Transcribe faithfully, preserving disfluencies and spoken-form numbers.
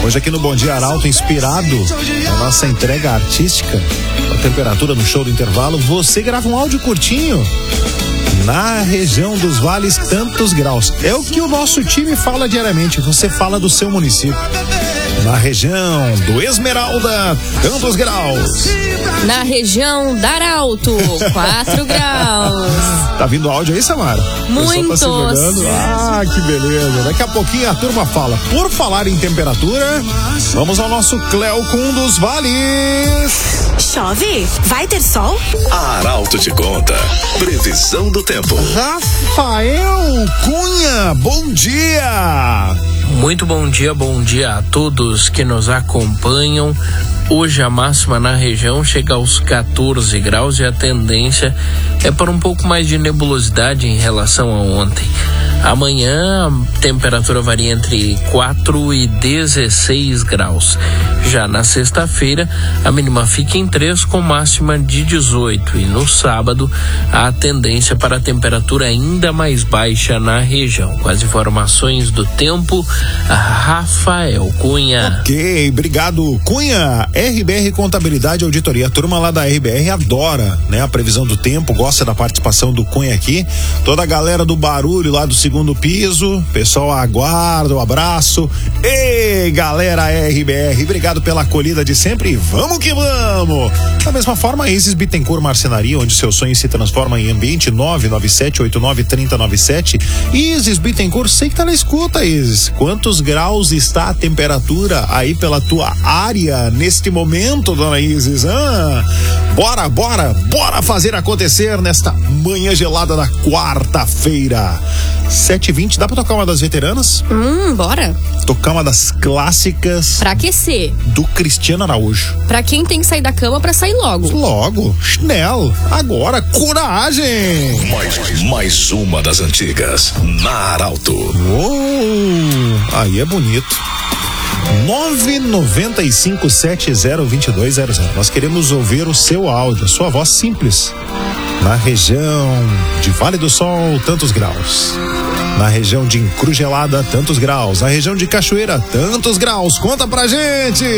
Hoje aqui no Bom Dia Arauto, inspirado na nossa entrega artística, a temperatura no show do intervalo, você grava um áudio curtinho. Na região dos vales, tantos graus. É o que o nosso time fala diariamente. Você fala do seu município. Na região do Esmeralda, tantos graus. Na região da Arauto, quatro graus. Tá vindo áudio aí, Samara? Muitos. Tá ah, que beleza. Daqui a pouquinho a turma fala. Por falar em temperatura, vamos ao nosso Cleocum dos Vales. Chove? Vai ter sol? A Arauto te conta. Previsão do tempo. Rafael Cunha, bom dia. Muito bom dia, bom dia a todos que nos acompanham. Hoje a máxima na região chega aos quatorze graus e a tendência é para um pouco mais de nebulosidade em relação a ontem. Amanhã a temperatura varia entre quatro e dezesseis graus. Já na sexta-feira a mínima fica em três com máxima de dezoito e no sábado a tendência para a temperatura ainda mais baixa na região. Com as informações do tempo, Rafael Cunha. Ok, obrigado, Cunha. R B R Contabilidade e Auditoria. A turma lá da R B R adora, né, a previsão do tempo, gosta da participação do Cunha aqui. Toda a galera do barulho lá do segundo piso, pessoal aguarda, um abraço. Ei, galera R B R, obrigado pela acolhida de sempre e vamos que vamos. Da mesma forma, Isis Bittencourt Marcenaria, onde seu sonho se transforma em ambiente. Nove nove sete oito nove três zero nove sete. Isis Bittencourt, sei que tá na escuta, Isis. Quantos graus está a temperatura aí pela tua área neste momento, dona Isis? Ah, bora, bora, bora fazer acontecer nesta manhã gelada da quarta-feira. sete e vinte, dá pra tocar uma das veteranas? Hum, bora. Tocar uma das clássicas. Pra aquecer. Do Cristiano Araújo. Pra quem tem que sair da cama pra sair logo. Logo, Schnell. Agora, coragem. Mais, mais uma das antigas, na Arauto. Uou, aí é bonito. nove nove cinco sete zero dois dois zero zero. Nós queremos ouvir o seu áudio, a sua voz simples. Na região de Vale do Sol, tantos graus. Na região de Encruzilhada, tantos graus. Na região de Cachoeira, tantos graus. Conta pra gente!